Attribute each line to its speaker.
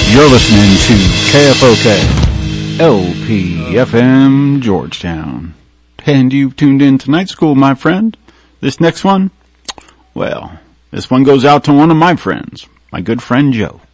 Speaker 1: You're listening to KFOK, LPFM, Georgetown. And you've tuned in to Night School, my friend. This next one, well, this one goes out to one of my friends, my good friend Joe.